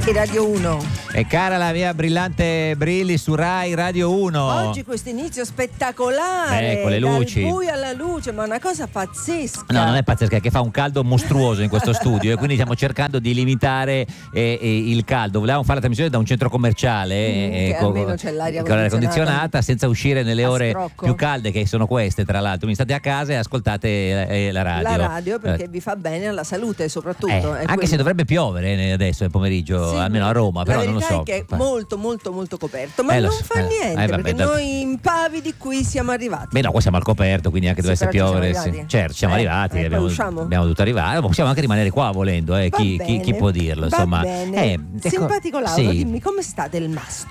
Radio 1. E cara la mia brillante Brilli su Rai Radio 1. Oggi questo inizio spettacolare, con le luci. dal buio alla luce, ma una cosa pazzesca. No, non è pazzesca, è che fa un caldo mostruoso in questo studio e quindi stiamo cercando di limitare il caldo. Volevamo fare la trasmissione da un centro commerciale che almeno c'è l'aria con l'aria condizionata, senza uscire nelle ore scrocco. più calde, che sono queste tra l'altro. Quindi state a casa e ascoltate la radio. La radio perché vi fa bene alla salute soprattutto. Anche se dovrebbe piovere adesso, è pomeriggio, sì, almeno a Roma, però la non lo verità so. è che è molto molto molto coperto, ma non fa niente, vabbè, perché noi impavidi qui siamo arrivati. Beh no, qua siamo al coperto, quindi anche dovesse piovere. Certo, siamo arrivati, abbiamo dovuto arrivare. Possiamo anche rimanere qua volendo, chi può dirlo? Insomma, simpatico Lauro, sì. dimmi come sta Del Mastro?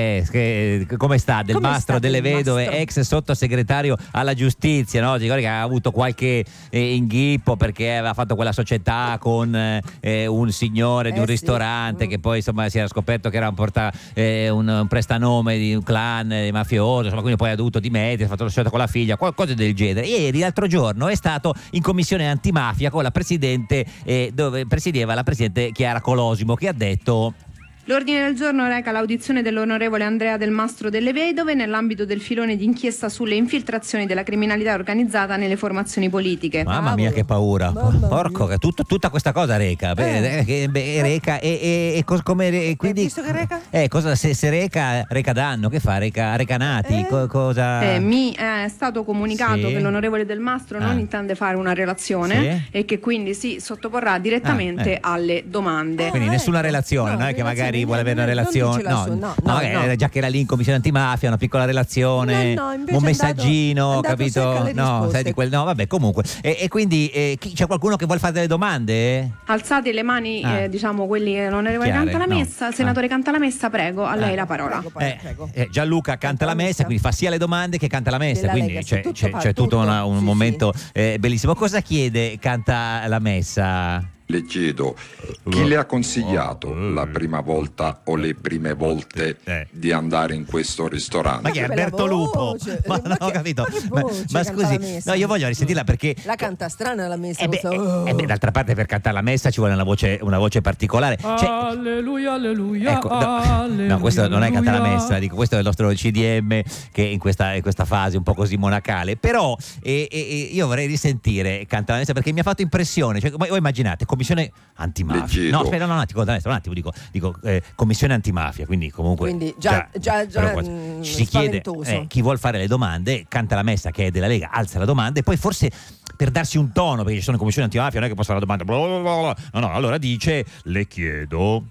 Come sta Del Mastro delle Vedove, ex sottosegretario alla giustizia, no? Ti ricordi che ha avuto qualche inghippo perché aveva fatto quella società con un signore di un ristorante che poi insomma si era scoperto che era un prestanome di un clan mafioso, insomma, quindi poi ha dovuto dimettere, ha fatto la società con la figlia, qualcosa del genere. Ieri, l'altro giorno, è stato in commissione antimafia con la presidente, dove presiedeva la presidente Chiara Colosimo, che ha detto: l'ordine del giorno reca l'audizione dell'onorevole Andrea Del Mastro delle Vedove nell'ambito del filone di inchiesta sulle infiltrazioni della criminalità organizzata nelle formazioni politiche. Mamma mia, che paura! Porco, tutta questa cosa reca. Reca come quindi. Visto che reca? Cosa se reca danno? Che fa? Reca nati? Cosa? Mi è stato comunicato che l'onorevole Del Mastro non intende fare una relazione e che quindi si sottoporrà direttamente alle domande. Quindi nessuna relazione, non è che magari vuole avere una relazione, già che era lì in commissione antimafia, una piccola relazione, un messaggino, capito? Vabbè, comunque. E quindi c'è qualcuno che vuole fare delle domande? Alzate le mani, diciamo quelli che l'onorevole canta la messa. Senatore Canta la messa, prego, a lei la parola. Prego. Gianluca canta la messa, quindi fa sia le domande che canta la messa, quindi Lega, c'è tutto un momento bellissimo. Cosa chiede Canta la messa? Le chiedo, chi le ha consigliato la prima volta o le prime volte di andare in questo ristorante? Ma che è Alberto Lupo? Ma non ho capito. Ma scusi, no, io voglio risentirla perché la canta strana la messa. D'altra parte per cantare la messa ci vuole una voce particolare. Alleluia, alleluia. Ecco, no, questo non è cantare la messa, dico, questo è il nostro CDM che in questa fase un po' così monacale. Però io vorrei risentire Canta la messa perché mi ha fatto impressione. Cioè, voi immaginate, commissione antimafia. No, aspetta, un attimo, dico commissione antimafia, quindi comunque già ci si chiede chi vuol fare le domande, Canta la messa che è della Lega, alza la domanda e poi forse per darsi un tono, perché ci sono in commissione antimafia, non è che posso fare la domanda no, allora dice le chiedo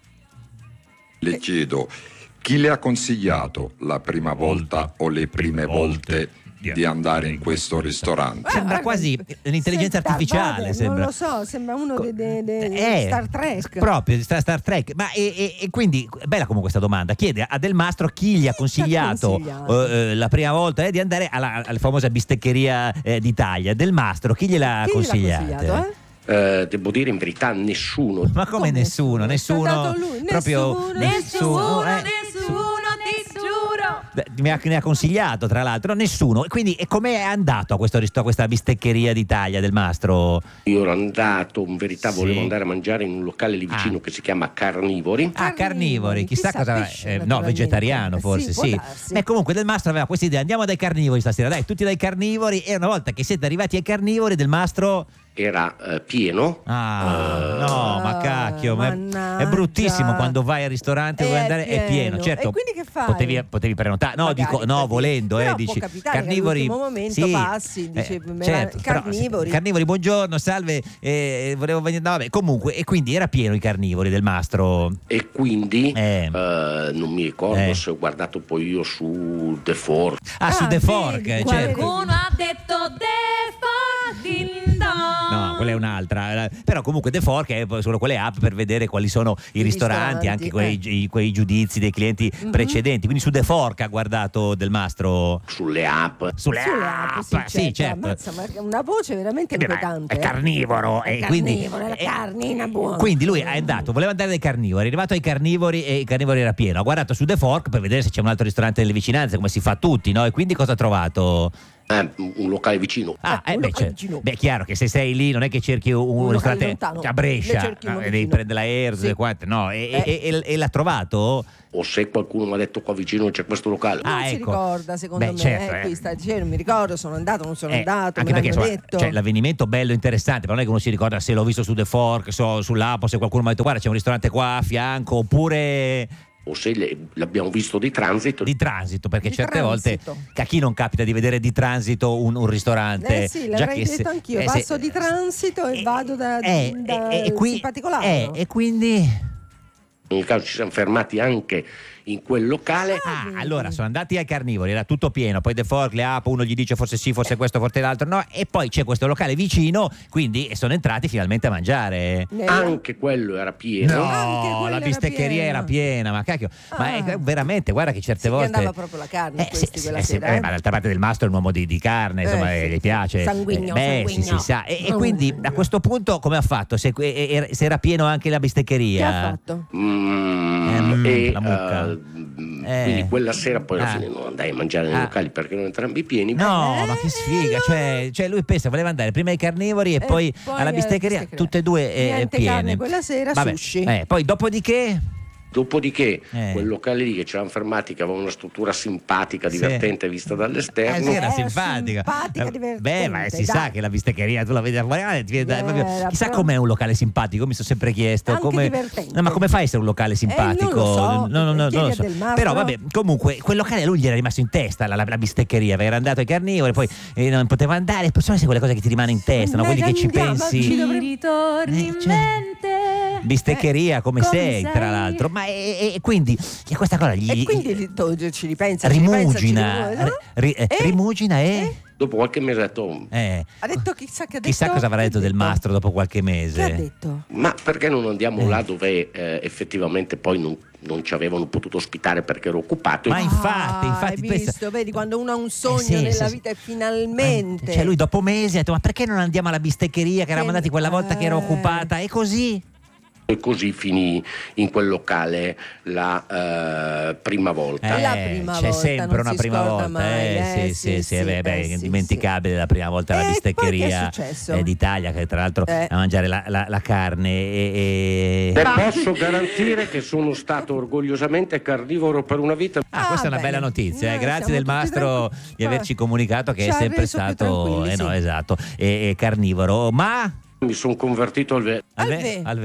chi le ha consigliato la prima volta o le prime volte di andare in questo ristorante? Sembra quasi l'intelligenza artificiale, sembra. Non lo so, sembra uno dei Star Trek. Proprio Star Trek. Ma e quindi bella comunque questa domanda. Chiede a Del Mastro chi gli ha consigliato la prima volta di andare alla famosa bisteccheria d'Italia. Del Mastro chi gliel'ha consigliato? Devo dire in verità nessuno. Ma come nessuno? Proprio nessuno, ti giuro. Ne ha consigliato tra l'altro nessuno. Quindi come è andato a questa bisteccheria d'Italia Del Mastro? Io ero andato, in verità volevo andare a mangiare in un locale lì vicino che si chiama Carnivori. Carnivori, chissà cosa no, vegetariano forse, sì. Ma comunque Del Mastro aveva questa idea, andiamo dai carnivori stasera, dai, tutti dai carnivori. E una volta che siete arrivati ai carnivori, Del Mastro era pieno. No, ma cacchio, è bruttissimo quando vai al ristorante dove andare è pieno. Certo. E quindi che fai? Potevi prenotare. No, magari, no, volendo, però dici può capitare carnivori. Che all'ultimo momento passi, dici certo, carnivori. Carnivori, buongiorno, salve, volevo venire. No, vabbè, comunque, e quindi era pieno i carnivori Del Mastro. E quindi non mi ricordo se ho guardato poi io su The Fork. Su The Fork, certo. Qualcuno ha detto The Fork, din don. No, quella è un'altra. Però comunque The Fork è solo quelle app per vedere quali sono i ristoranti, anche quei giudizi dei clienti precedenti. Quindi su The Fork ha guardato Del Mastro. Sulle app. Sulle app, sì, certo. Ammazza, ma una voce veramente inquietante. È carnivoro. Quindi la carnina buona. Quindi lui è andato, voleva andare dai carnivori, è arrivato ai carnivori e i carnivori era pieno. Ha guardato su The Fork per vedere se c'è un altro ristorante nelle vicinanze, come si fa a tutti, no? E quindi cosa ha trovato? Un locale vicino. Beh, chiaro che se sei lì non è che cerchi un ristorante lontano. a Brescia, devi prendere l'aereo, Sì. no, e l'ha trovato? O se qualcuno mi ha detto qua vicino c'è questo locale. Non si ecco. ricorda, secondo me. Certo, Qui sta dicendo, non mi ricordo, sono andato, non sono andato, anche me perché l'hanno detto. cioè, l'avvenimento bello, interessante, però non è che uno si ricorda se l'ho visto su The Fork, sull'app, se qualcuno mi ha detto guarda c'è un ristorante qua a fianco, oppure... O se l'abbiamo visto di transito. Di transito, perché Di certe transito. volte a chi non capita di vedere di transito un ristorante? Sì, l'avrei detto anch'io, passo di transito e vado da simpatico ladro. E quindi... In caso ci siamo fermati anche in quel locale. Allora sono andati ai Carnivori, era tutto pieno, poi The Fork, le app, uno gli dice forse sì, forse questo, forse l'altro no, e poi c'è questo locale vicino, quindi sono entrati finalmente a mangiare. Anche quello era pieno. No, la bisteccheria era piena, ma cacchio, ma veramente, guarda che certe volte andava proprio la carne quella sera. ma d'altra parte del Mastro è un uomo di carne, insomma, gli piace. Sanguigno, Sì, si sa. E quindi a questo punto come ha fatto? Se era pieno anche la bisteccheria? Che ha fatto? La mucca. Quindi quella sera poi alla fine non andai a mangiare nei locali perché erano entrambi pieni. No, ma che sfiga, cioè lui pensa voleva andare prima ai Carnivori e poi alla bisteccheria, tutte e due Niente piene. carne quella sera, sushi. Poi dopodiché Dopodiché quel locale lì che ci eravamo fermati, che aveva una struttura simpatica, divertente vista dall'esterno. Sì, era simpatica. Divertente, ma si sa che la bisteccheria tu la vedi chissà com'è un locale simpatico, mi sono sempre chiesto ma come fai a essere un locale simpatico? Non lo so. Però vabbè, comunque quel locale a lui gli era rimasto in testa la bisteccheria, era andato ai Carnivori, poi non poteva andare, sono quelle cose che ti rimane in testa, no? Quelli che ci pensi. Ci ritorni in mente. Bisteccheria come sei, tra l'altro. Ma quindi questa cosa gli... E quindi ci ripensa. Rimugina. Rimugina e... Dopo qualche mese ha detto... Ha detto chissà che ha detto. Chissà cosa avrà detto del Mastro dopo qualche mese. Che ha detto? Ma perché non andiamo là dove effettivamente poi non ci avevano potuto ospitare perché ero occupato? Ma infatti hai visto, vedi quando uno ha un sogno nella vita e finalmente... Cioè lui dopo mesi ha detto ma perché non andiamo alla bisteccheria che eravamo andati quella volta che ero occupata, e così... E così finì in quel locale la prima volta. C'è sempre una prima volta. È indimenticabile la prima volta alla bisteccheria d'Italia, che tra l'altro a mangiare la carne. Posso garantire che sono stato orgogliosamente carnivoro per una vita. Questa è una bella notizia. Grazie del Mastro di averci comunicato che è sempre stato carnivoro. Ma mi sono convertito al verde. Al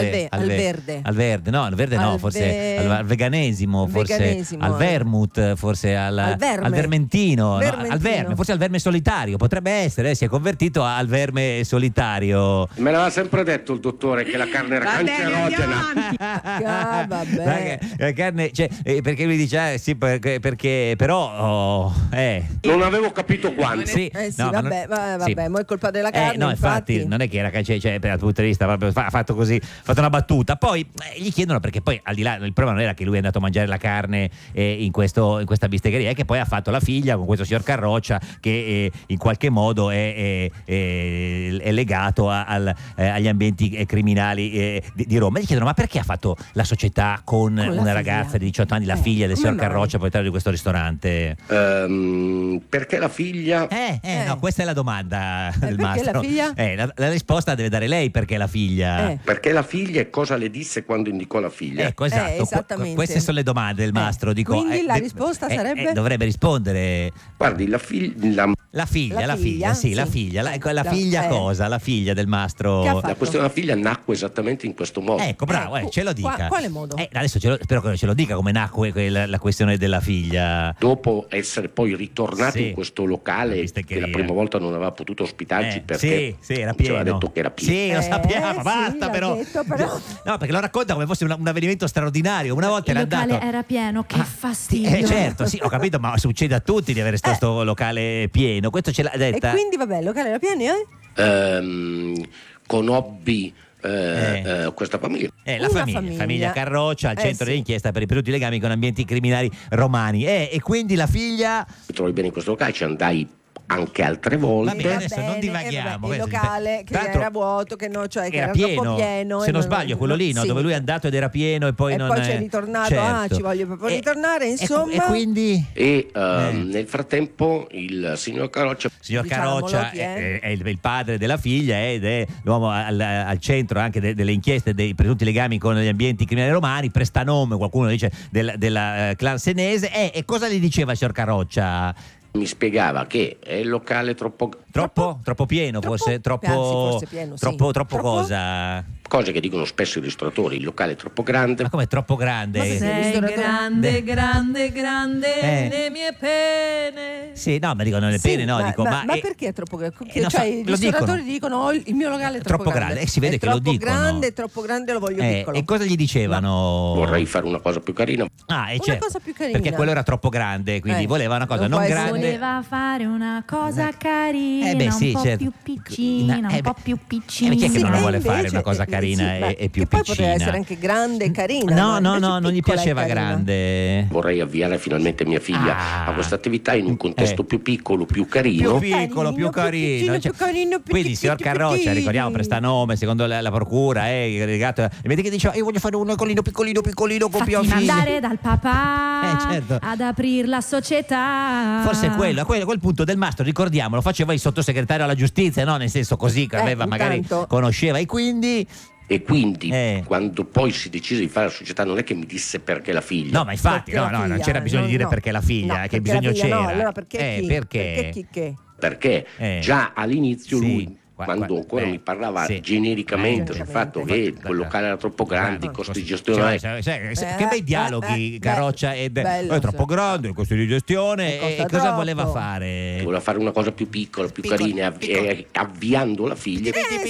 verde. No, al verde no, forse al veganesimo, forse al vermouth, forse al vermentino, al verme, forse al verme solitario, potrebbe essere, si è convertito al verme solitario. Me l'aveva sempre detto il dottore che la carne era cancerogena. Vabbè. La carne, cioè, perché lui dice sì, perché però non avevo capito quanto. Vabbè, mo è colpa della carne. No, infatti non è che era cioè, per il punto di vista proprio ha fatto una battuta. Poi gli chiedono, perché poi al di là il problema non era che lui è andato a mangiare la carne in questa bisteccheria, è che poi ha fatto la figlia con questo signor Carroccia che in qualche modo è legato agli ambienti criminali di Roma. E gli chiedono ma perché ha fatto la società con una ragazza di 18 anni, la figlia del signor Carroccia, proprietario di questo ristorante? Perché la figlia? No, questa è la domanda del Mastro. La figlia? La risposta deve dare lei, perché la figlia. Perché la figlia e cosa le disse quando indicò la figlia? Ecco, esatto. Esattamente. Queste sono le domande del Mastro. Quindi la risposta sarebbe? Dovrebbe rispondere. Guardi, la figlia, cosa? La figlia del Mastro. La questione della figlia nacque esattamente in questo modo. Ecco, bravo, ce lo dica. Quale modo? Adesso spero che ce lo dica come nacque la questione della figlia. Dopo essere poi ritornati in questo locale che la prima volta non aveva potuto ospitarci perché era pieno. ci aveva detto che era pieno. Sì, lo sappiamo, basta però. No, perché lo racconta come fosse un avvenimento straordinario. Una volta il locale era pieno, che fastidio. Certo, sì, ho capito, ma succede a tutti di avere questo locale pieno. Questo ce l'ha detta. E quindi vabbè, il locale era pieno, conobbi questa famiglia. La famiglia Carroccia al centro dell'inchiesta per i presunti legami con ambienti criminali romani. E quindi la figlia. Mi trovi bene in questo locale, ci andai anche altre volte. Va bene, adesso non divaghiamo. Il locale che era vuoto, che no, cioè che era pieno. troppo pieno. Se non sbaglio, quello lì, no? Sì. Dove lui è andato ed era pieno e poi non poi c'è ritornato, certo. ci voglio proprio ritornare, insomma. E quindi? Nel frattempo il signor Caroccia, è il padre della figlia ed è l'uomo al centro anche delle inchieste dei presunti legami con gli ambienti criminali romani, prestanome, qualcuno dice, della clan senese. E cosa gli diceva il signor Caroccia? mi spiegava che è il locale troppo pieno, forse pieno, troppo cosa? Cose che dicono spesso i ristoratori, il locale è troppo grande. Ma come troppo grande? Ma sei grande le mie pene. Sì, no, ma dicono le pene, no, dico, ma perché è troppo grande? I lo ristoratori dicono il mio locale è troppo grande. E si vede che lo dicono. È troppo grande, lo voglio piccolo. E cosa gli dicevano? Vorrei fare una cosa più carina. Cosa più carina. Perché quello era troppo grande, quindi voleva una cosa non grande. Voleva fare una cosa carina, più piccina, un po' più piccina. Chi è che non vuole fare una cosa carina e più che poi piccina? poteva essere anche grande e carina. No, non gli piaceva grande. Vorrei avviare finalmente mia figlia a questa attività in un contesto più piccolo, più carino. Più piccolo, più carino. Quindi il signor Caroccia, ricordiamo, prestanome secondo la procura, e vedi che diceva io voglio fare un colino piccolino con più figli. Mandare dal papà certo. ad aprire la società. Forse a quel punto Del Mastro, ricordiamolo, faceva il sottosegretario alla giustizia, no? Nel senso così che aveva magari conosceva e quindi quando poi si decise di fare la società non è che mi disse perché la figlia. No, ma infatti non c'era bisogno di dire perché la figlia, che bisogno c'era. No, allora perché Perché già all'inizio lui quando ancora mi parlava genericamente del fatto che quel locale era troppo grande, i costi di gestione. Che bei dialoghi, Caroccia è troppo grande, i costi di gestione. E cosa voleva fare? Voleva fare una cosa più piccola, più carina, avviando la figlia.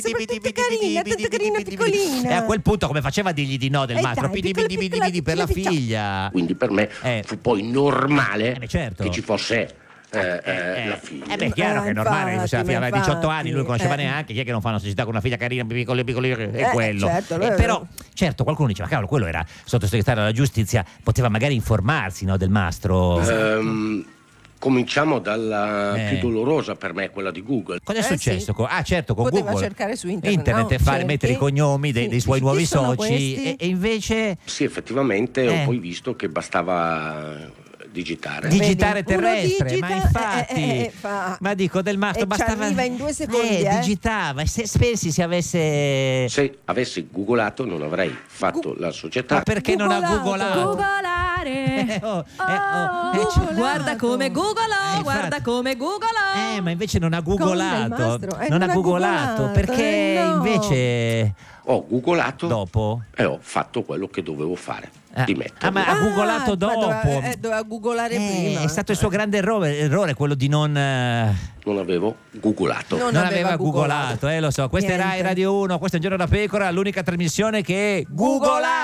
carina, piccolina. E a quel punto come faceva a dirgli di no Del Mastro? Per la figlia. Quindi per me fu poi normale certo. che ci fosse la figlia. È chiaro che è normale, aveva 18 anni, lui non conosceva neanche, chi è che non fa una società con una figlia carina, piccola, è quello. Certo, però certo qualcuno diceva cavolo, quello era sottosegretario alla giustizia, poteva magari informarsi, no, Del Mastro. Cominciamo dalla più dolorosa per me, quella di Google. Cosa è successo? Certo, con poteva Google cercare su internet, e fare mettere i cognomi dei suoi nuovi soci e invece sì, effettivamente ho poi visto che bastava digitare terrestre, ma infatti ma dico Del Mastro bastava arriva in 2 secondi digitava, e se se avessi googolato non avrei fatto la società. Ma perché non ha googolato? Googolare guarda come googolo, guarda come googolo. Ma invece non ha googolato, non ha googolato perché invece ho googolato dopo e ho fatto quello che dovevo fare. Di metterlo. Ma ha googolato dopo. Doveva googolare prima. È stato il suo grande errore quello di non avevo googolato. Non aveva googolato, lo so. Questa è Rai Radio 1, questo è Un Giorno da Pecora, l'unica trasmissione che googolate.